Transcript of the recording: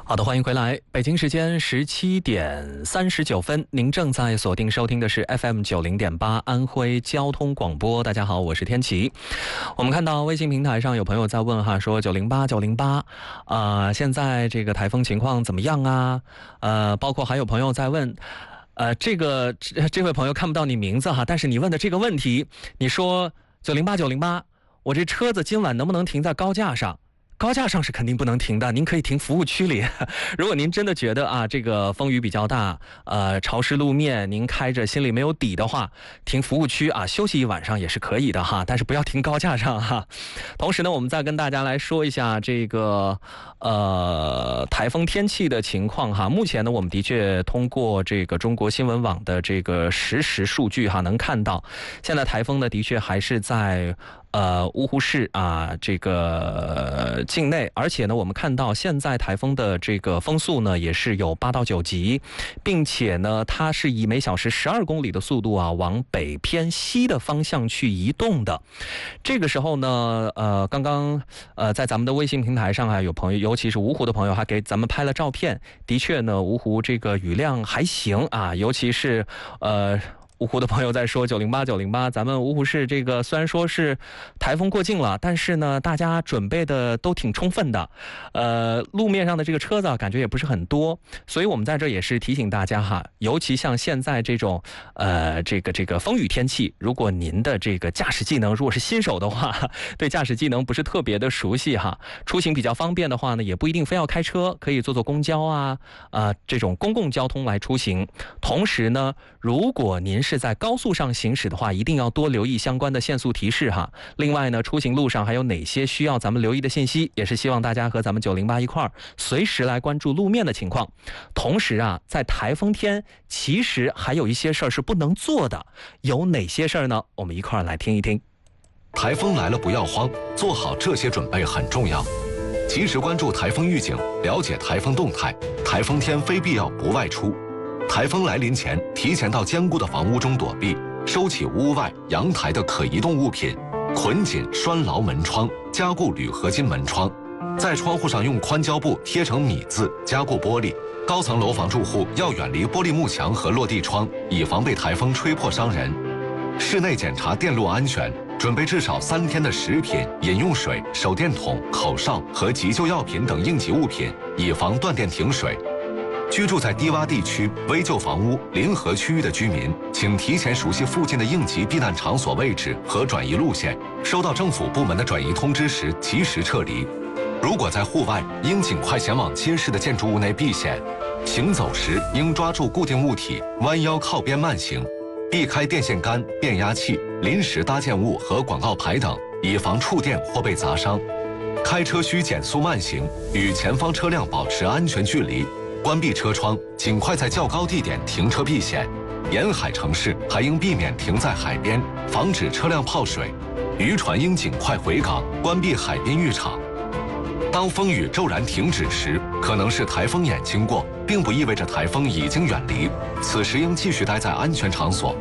好的，欢迎回来。北京时间17:39，您正在锁定收听的是 FM 90.8安徽交通广播。大家好，我是天琪。我们看到微信平台上有朋友在问哈，说908，现在这个台风情况怎么样啊？包括还有朋友在问。这位朋友看不到你名字哈，但是你问的这个问题，你说908，我这车子今晚能不能停在高架上？高架上是肯定不能停的，您可以停服务区里。如果您真的觉得这个风雨比较大，潮湿路面，您开着心里没有底的话，停服务区休息一晚上也是可以的哈，但是不要停高架上哈。同时呢，我们再跟大家来说一下这个台风天气的情况哈。目前呢，我们的确通过这个中国新闻网的这个实时数据哈，能看到现在台风呢的确还是在芜湖市这个境内，而且呢，我们看到现在台风的这个风速呢也是有8到9级，并且呢，它是以每小时12公里的速度往北偏西的方向去移动的。这个时候呢，刚刚在咱们的微信平台上有朋友，尤其是芜湖的朋友，还给咱们拍了照片。的确呢，芜湖这个雨量还行尤其是芜湖的朋友在说908，咱们芜湖市这个虽然说是台风过境了，但是呢，大家准备的都挺充分的，路面上的这个车子感觉也不是很多，所以我们在这也是提醒大家哈，尤其像现在这种这个风雨天气，如果您的这个驾驶技能如果是新手的话，对驾驶技能不是特别的熟悉哈，出行比较方便的话呢，也不一定非要开车，可以坐公交这种公共交通来出行。同时呢，如果您是在高速上行驶的话，一定要多留意相关的限速提示哈。另外呢，出行路上还有哪些需要咱们留意的信息，也是希望大家和咱们908一块儿随时来关注路面的情况。同时在台风天其实还有一些事儿是不能做的，有哪些事儿呢？我们一块儿来听一听。 台风来了不要慌，做好这些准备很重要。及时关注台风预警，了解台风动态，台风天非必要不外出。台风来临前，提前到坚固的房屋中躲避，收起屋外、阳台的可移动物品，捆紧拴牢门窗，加固铝合金门窗，在窗户上用宽胶布贴成米字，加固玻璃。高层楼房住户要远离玻璃幕墙和落地窗，以防被台风吹破伤人。室内检查电路安全，准备至少3天的食品、饮用水、手电筒、口哨和急救药品等应急物品，以防断电停水。居住在低洼地区、危旧房屋、临河区域的居民，请提前熟悉附近的应急避难场所位置和转移路线，收到政府部门的转移通知时及时撤离。如果在户外，应尽快前往监视的建筑物内避险。行走时应抓住固定物体，弯腰靠边慢行，避开电线杆、变压器、临时搭建物和广告牌等，以防触电或被砸伤。开车需减速慢行，与前方车辆保持安全距离。关闭车窗，尽快在较高地点停车避险。沿海城市还应避免停在海边，防止车辆泡水。渔船应尽快回港，关闭海滨浴场。当风雨骤然停止时，可能是台风眼经过，并不意味着台风已经远离。此时应继续待在安全场所。